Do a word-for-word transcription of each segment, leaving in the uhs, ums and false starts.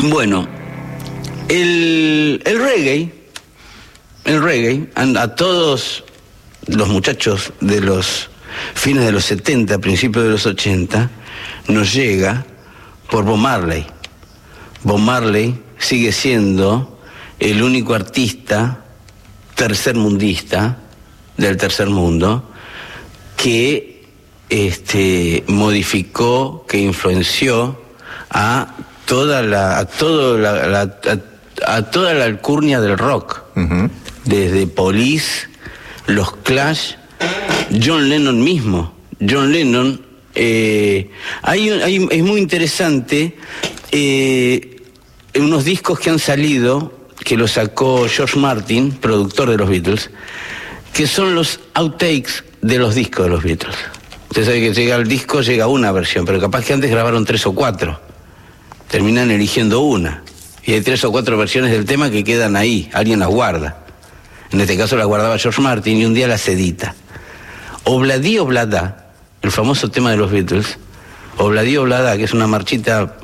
Bueno, el, el reggae, el reggae, a todos los muchachos de los fines de los setenta, principios de los ochenta, nos llega por Bob Marley. Bob Marley sigue siendo el único artista tercermundista del tercer mundo que este, modificó, que influenció a toda la, a todo la, la a, a toda la alcurnia del rock, uh-huh. Desde Police, los Clash, John Lennon mismo. John Lennon, eh, hay, hay, es muy interesante eh, unos discos que han salido, que los sacó George Martin, productor de los Beatles, que son los outtakes de los discos de los Beatles. Usted sabe que llega el disco, llega una versión, pero capaz que antes grabaron tres o cuatro. Terminan eligiendo una. Y hay tres o cuatro versiones del tema que quedan ahí, alguien las guarda. En este caso las guardaba George Martin y un día las edita. Obladi Oblada, el famoso tema de los Beatles, Obladi Oblada, que es una marchita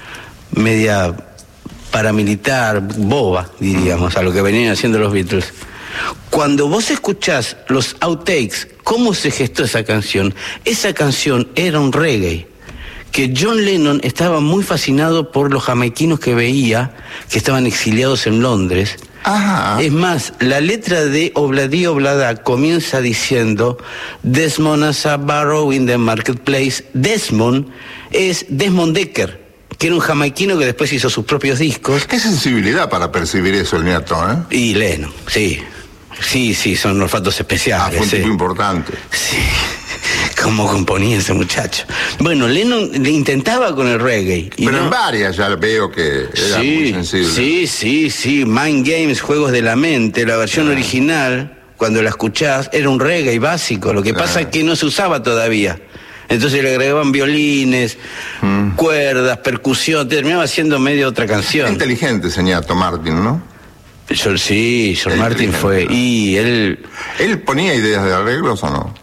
media paramilitar, boba, diríamos, a lo que venían haciendo los Beatles. Cuando vos escuchás los outtakes, cómo se gestó esa canción, esa canción era un reggae, que John Lennon estaba muy fascinado por los jamaiquinos que veía, que estaban exiliados en Londres. Ajá. Es más, la letra de Obladi Oblada comienza diciendo Desmond as a barrow in the marketplace. Desmond es Desmond Dekker, que era un jamaiquino que después hizo sus propios discos. Qué sensibilidad para percibir eso el nieto, ¿eh? Y Lennon, sí. Sí, sí, son olfatos especiales. Ah, fue un tipo eh. importante. Sí. Cómo componía ese muchacho. Bueno, Lennon le intentaba con el reggae. Pero no... en varias ya veo que era sí, muy sensible. Sí, sí, sí. Mind Games, Juegos de la Mente, la versión ah. original, cuando la escuchás, era un reggae básico. Lo que ah. pasa es que no se usaba todavía. Entonces le agregaban violines, mm. cuerdas, percusión, terminaba siendo medio otra canción. Era inteligente ese ñato Martin, ¿no? Yo, sí, George Martin fue. ¿No? Y él. ¿Él ponía ideas de arreglos o no?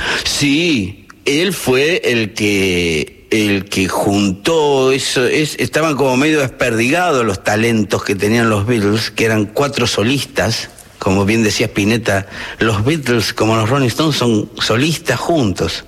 Sí, él fue el que el que juntó eso, es, estaban como medio desperdigados los talentos que tenían los Beatles, que eran cuatro solistas, como bien decía Spinetta, los Beatles como los Rolling Stones son solistas juntos.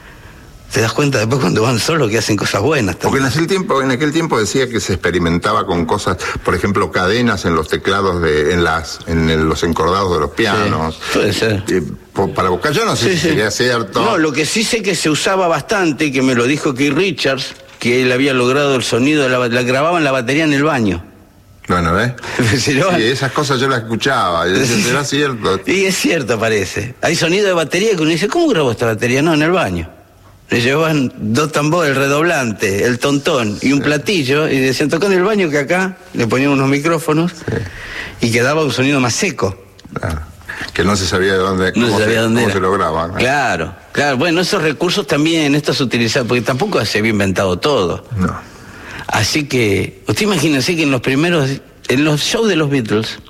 Te das cuenta después cuando van solos que hacen cosas buenas también. Porque en aquel tiempo, en aquel tiempo decía que se experimentaba con cosas, por ejemplo, cadenas en los teclados de, en las, en el, los encordados de los pianos. Sí, puede ser. Eh, para buscar, yo no sé sí, si sí. sería cierto. No, lo que sí sé que se usaba bastante, que me lo dijo Keith Richards, que él había logrado el sonido de la, la grababan la batería en el baño. Bueno, ¿ves? Sí, esas cosas yo las escuchaba, y decía, ¿será cierto? Y es cierto, parece. Hay sonido de batería que uno dice, ¿cómo grabó esta batería? No, en el baño. Le llevaban dos tambores, el redoblante, el tontón y un sí. platillo, y decían, tocá en el baño, que acá le ponían unos micrófonos sí. y quedaba un sonido más seco. Claro. Que no se sabía de dónde, no cómo, se, sabía se, dónde cómo era. se lograban. ¿Eh? Claro, claro. Bueno, esos recursos también, esto se utiliza, porque tampoco se había inventado todo. No. Así que, usted imagínese que en los primeros, en los shows de los Beatles,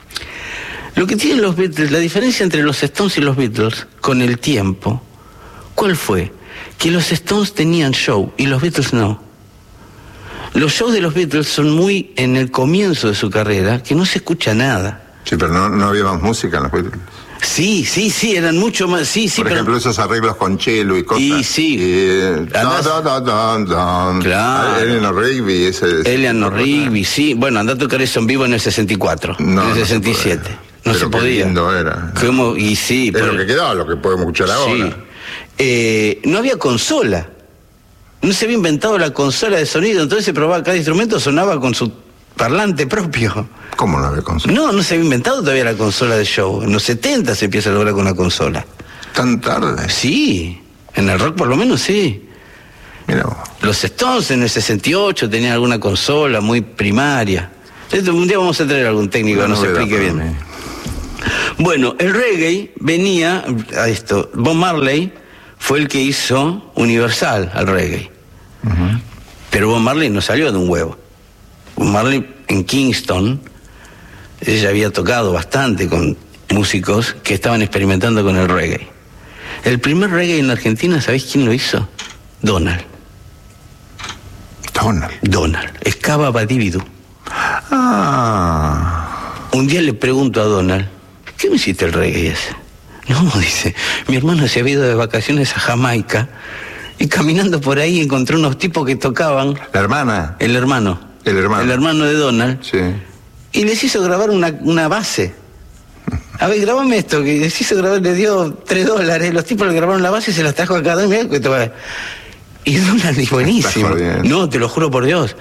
lo que tienen los Beatles, la diferencia entre los Stones y los Beatles, con el tiempo, ¿cuál fue? Que los Stones tenían show y los Beatles no. Los shows de los Beatles son muy en el comienzo de su carrera, que no se escucha nada. Sí, pero no, no había más música en los Beatles. Sí, sí, sí, eran mucho más, sí, sí. Por pero... ejemplo, esos arreglos con cello y cosas. Y sí. Y, Andás... da, da, da, da, claro. Eleanor Rigby, ese. Eleanor Rigby, sí. Bueno, andá a tocar eso en vivo en el sesenta y cuatro, no, en el sesenta y siete. No, no se podía. Qué lindo era. ¿Cómo? Y sí. Es pero... lo que quedaba, lo que podemos escuchar ahora. Sí. Eh, no había consola. No se había inventado la consola de sonido, entonces se probaba cada instrumento, sonaba con su parlante propio. ¿Cómo no había consola? No, no se había inventado todavía la consola de show. En los setenta se empieza a lograr con una consola. ¿Tan tarde? Sí, en el rock por lo menos sí. Mira vos. Los Stones en el sesenta y ocho tenían alguna consola muy primaria. Un día vamos a traer algún técnico que nos explique bien. Mí. Bueno, el reggae venía a esto. Bob Marley fue el que hizo universal al reggae. Uh-huh. Pero Bob Marley no salió de un huevo. Bob Marley en Kingston, ella había tocado bastante con músicos que estaban experimentando con el reggae. El primer reggae en Argentina, ¿sabéis quién lo hizo? Donald. Donald. Donald. Excava Badividú. Ah. Un día le pregunto a Donald, ¿qué me hiciste el reggae ese? No, dice, mi hermano se había ido de vacaciones a Jamaica y caminando por ahí encontró unos tipos que tocaban. La hermana. El hermano. El hermano. El hermano de Donald. Sí. Y les hizo grabar una, una base. A ver, grabame esto, que les hizo grabar, le dio tres dólares, los tipos le grabaron la base y se las trajo a cada uno. Y Donald dijo, buenísimo. No, te lo juro por Dios.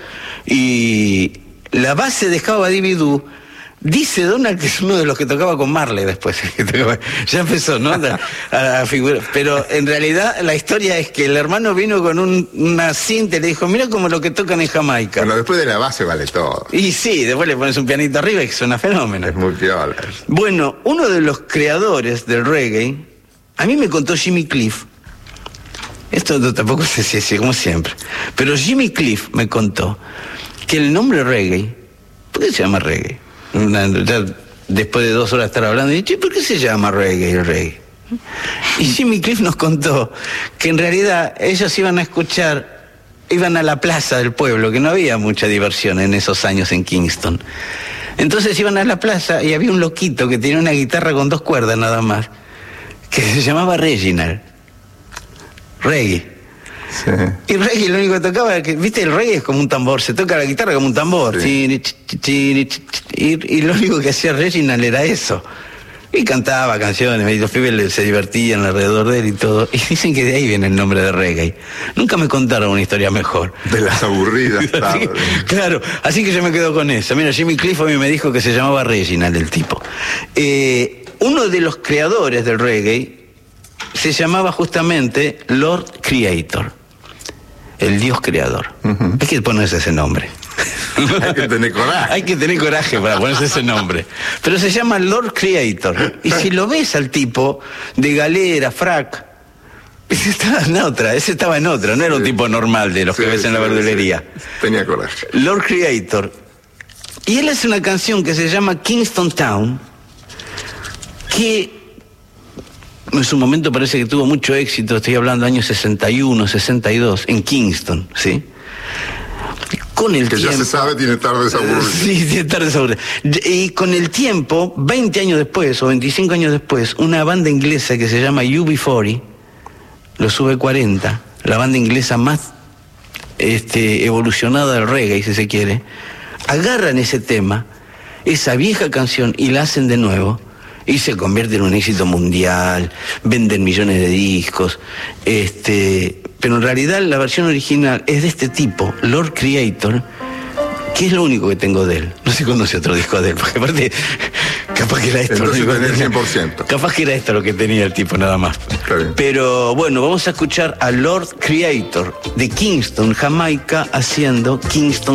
Y la base de Excava Badividú, dice Donald que es uno de los que tocaba con Marley después. Ya empezó, ¿no? A, a figurar. Pero en realidad la historia es que el hermano vino con un, una cinta y le dijo, mira como lo que tocan en Jamaica. Bueno, después de la base vale todo. Y sí, después le pones un pianito arriba y suena fenómeno. Es muy piola. Bueno, uno de los creadores del reggae, a mí me contó Jimmy Cliff. Esto no, tampoco sé si es como siempre. Pero Jimmy Cliff me contó que el nombre reggae, ¿por qué se llama reggae? Una, ya después de dos horas de estar hablando, y dije, ¿por qué se llama reggae el reggae? Y Jimmy Cliff nos contó que en realidad ellos iban a escuchar, iban a la plaza del pueblo, que no había mucha diversión en esos años en Kingston. Entonces iban a la plaza y había un loquito que tenía una guitarra con dos cuerdas nada más, que se llamaba Reginald. Reggae. Sí. Y reggae lo único que tocaba era que, viste, el reggae es como un tambor, se toca la guitarra como un tambor. Sí. Y, y lo único que hacía Reginald era eso. Y cantaba canciones, y los pibes se divertían alrededor de él y todo. Y dicen que de ahí viene el nombre de reggae. Nunca me contaron una historia mejor. De las aburridas. Así que, claro, así que yo me quedo con eso. Mira, Jimmy Cliff a mí me dijo que se llamaba Reginald el tipo. Eh, uno de los creadores del reggae se llamaba justamente Lord Creator, el Dios creador. Uh-huh. Hay que ponerse ese nombre. Hay que tener coraje. Hay que tener coraje para ponerse ese nombre. Pero se llama Lord Creator. Y si lo ves al tipo de galera, frac, ese estaba en otra, ese estaba en otra, no era un tipo normal de los sí, que ves en la sí, verdulería. Sí. Tenía coraje. Lord Creator. Y él hace una canción que se llama Kingston Town, que en su momento parece que tuvo mucho éxito, estoy hablando años sesenta y uno, sesenta y dos, en Kingston, ¿sí? Con el que tiempo, ya se sabe, tiene tardes aburridas. Sí, tiene tardes aburridas. Y con el tiempo, veinte años después, o veinticinco años después, una banda inglesa que se llama U B cuarenta, los U B cuarenta, la banda inglesa más este, evolucionada del reggae, si se quiere, agarran ese tema, esa vieja canción, y la hacen de nuevo, y se convierte en un éxito mundial, venden millones de discos, este, pero en realidad la versión original es de este tipo, Lord Creator, que es lo único que tengo de él. No se conoce otro disco de él, porque aparte, capaz que era esto. Entonces lo tenés cien por ciento. Capaz que era esto lo que tenía el tipo, nada más. Pero bueno, vamos a escuchar a Lord Creator de Kingston, Jamaica, haciendo Kingston